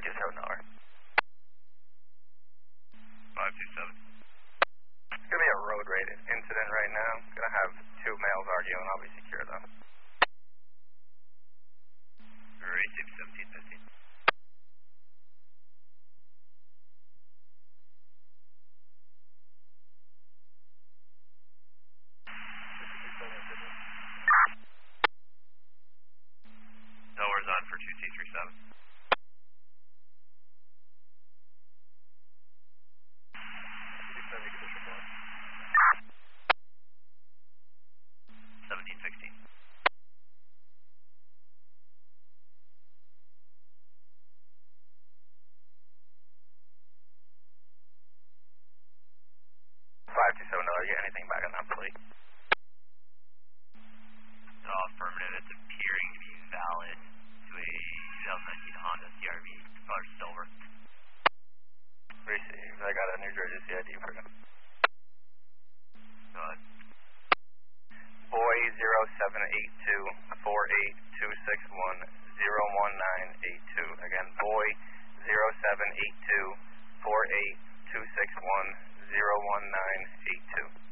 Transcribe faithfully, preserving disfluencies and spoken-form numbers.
five two seven dollar. five two seven. It's going to be a road rage incident right now. Going to have two males arguing. I'll be secure though. Receive seventeen fifteen. Tower's on for two T three seven. seventeen sixteen. five two seven dollar. Get anything back on that plate? Uh, affirmative. It's appearing to be valid to a twenty nineteen Honda C R V, color silver. Receive. I got a New Jersey C I D for him. Go ahead. Boy zero seven eight two four eight two six one zero one nine eight two. Again, boy zero seven eight two four eight two six one zero one nine eight two.